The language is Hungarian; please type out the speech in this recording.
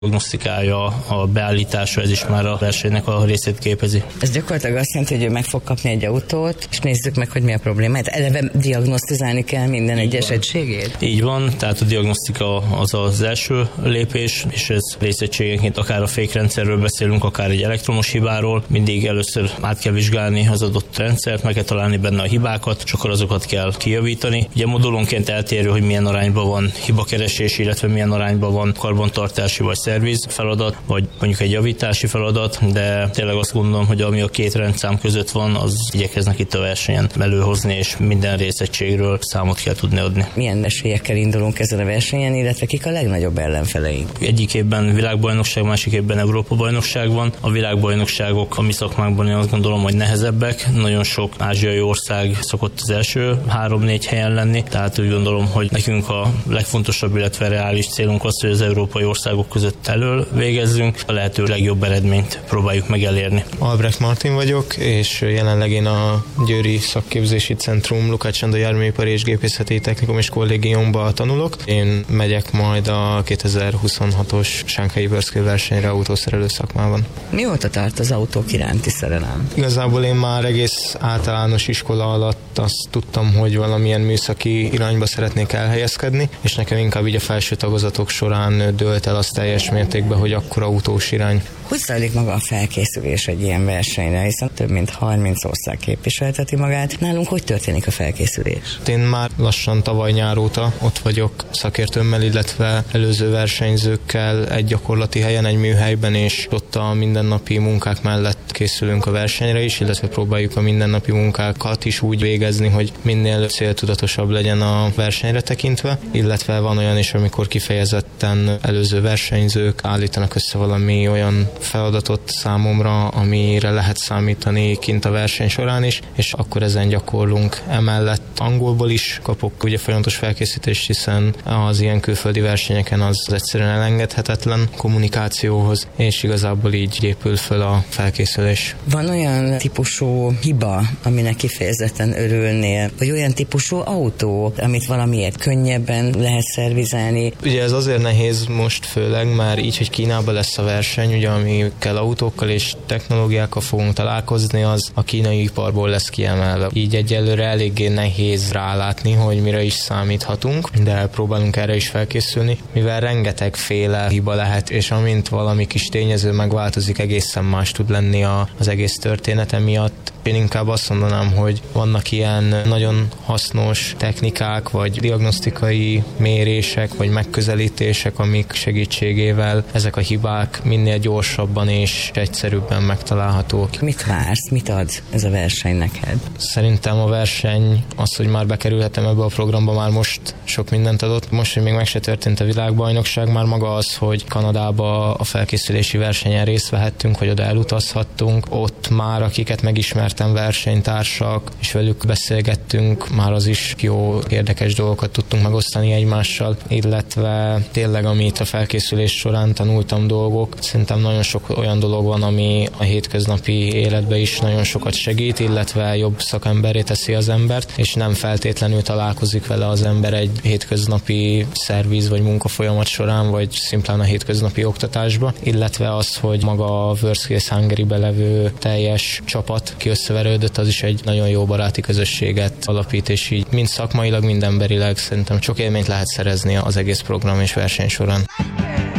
diagnosztikája, a beállítása, ez is már a versenynek a részét képezi. Ez gyakorlatilag azt jelenti, hogy ő meg fog kapni egy autót, és nézzük meg, hogy mi a probléma. Hát eleve diagnosztizálni kell minden egyes egységét? Így van, tehát a diagnosztika az első lépés, és ez részegységenként akár a fékrendszerről beszélünk, akár egy elektromos hibáról. Mindig először át kell vizsgálni az adott rendszert, meg kell találni benne a hibákat, és akkor azokat kell kijavítani. Ugye modulonként eltérő, hogy milyen arányban van hibakeresés, illetve milyen arányban van karbantartási vagy szerviz feladat, vagy mondjuk egy javítási feladat, de tényleg azt gondolom, hogy ami a két rendszám között van, az igyekeznek itt a versenyen előhozni, és minden részegységről számot kell tudni adni. Milyen esélyekkel indulunk ezen a versenyen, illetve kik a legnagyobb ellenfeleink? Egyik évben világbajnokság, másik évben Európa-bajnokság van. A világbajnokságok a mi szakmánkban én azt gondolom, hogy nehezebbek. Nagyon sok ázsiai ország szokott az első 3-4 helyen lenni, tehát úgy gondolom, hogy nekünk a legfontosabb, illetve reális célunk az, hogy az európai országok között elől végezzünk, a lehető legjobb eredményt próbáljuk meg elérni. Albrecht Martin vagyok, és jelenleg én a Győri Szakképzési Centrum Lukács Anda Járműipari és Gépészeti Technikum és Kollégiumba tanulok. Én megyek majd a 2026-os Shanghai World versenyre autószerelő szakmában. Mióta tart az autók iránti szerelem? Igazából én már egész általános iskola alatt azt tudtam, hogy valamilyen műszaki irányba szeretnék elhelyezkedni, és nekem inkább így a felső tagozatok során dőlt el az teljes mértékben, hogy akkor autós irány. Hogy zajlik maga a felkészülés egy ilyen versenyre, hiszen több mint 30 ország képviselteti magát. Nálunk hogy történik a felkészülés? Én már lassan tavaly nyár óta ott vagyok szakértőmmel, illetve előző versenyzőkkel egy gyakorlati helyen, egy műhelyben, és ott a mindennapi munkák mellett készülünk a versenyre is, illetve próbáljuk a mindennapi munkákat is úgy végezni, hogy minél céltudatosabb legyen a versenyre tekintve, illetve van olyan is, amikor kifejezetten előző versenyzők állítanak össze valami olyan feladatot számomra, amire lehet számítani kint a verseny során is, és akkor ezen gyakorlunk. Emellett angolból is kapok ugye folyamatos felkészítést, hiszen az ilyen külföldi versenyeken az egyszerűen elengedhetetlen kommunikációhoz, és igazából így épül föl a felkészülés. Van olyan típusú hiba, aminek kifejezetten örülnél, vagy olyan típusú autó, amit valamiért könnyebben lehet szervizelni? Ugye ez azért nehéz most főleg, mert így, hogy Kínában lesz a verseny, ugye amikkel autókkal és technológiákkal fogunk találkozni, az a kínai iparból lesz kiemelve. Így egyelőre eléggé nehéz rálátni, hogy mire is számíthatunk, de próbálunk erre is felkészülni, mivel rengetegféle hiba lehet, és amint valami kis tényező megváltozik, egészen más tud lenni az egész történet miatt. Én inkább azt mondanám, hogy vannak ilyen nagyon hasznos technikák, vagy diagnosztikai mérések, vagy megközelítések, amik segítségével ezek a hibák minél gyorsabban és egyszerűbben megtalálhatók. Mit vársz? Mit ad ez a verseny neked? Szerintem a verseny, az, hogy már bekerülhetem ebbe a programba, már most sok mindent adott. Most, hogy még meg se történt a világbajnokság, már maga az, hogy Kanadába a felkészülési versenyen részt vehettünk, hogy oda elutazhattunk. Ott már akiket megismertem, versenytársak, és velük beszélgettünk, már az is jó, érdekes dolgokat tudtunk megosztani egymással, illetve tényleg, amit a felkészülés során tanultam dolgok, szerintem nagyon sok olyan dolog van, ami a hétköznapi életben is nagyon sokat segít, illetve jobb szakemberré teszi az embert, és nem feltétlenül találkozik vele az ember egy hétköznapi szerviz vagy munkafolyamat során, vagy szimplán a hétköznapi oktatásba, illetve az, hogy maga a WorldSkills Hungary-be levő teljes csapat ki összeverődött, az is egy nagyon jó baráti közösséget alapít, és így mind szakmailag, mind emberileg szerintem sok élményt lehet szerezni az egész program és verseny során.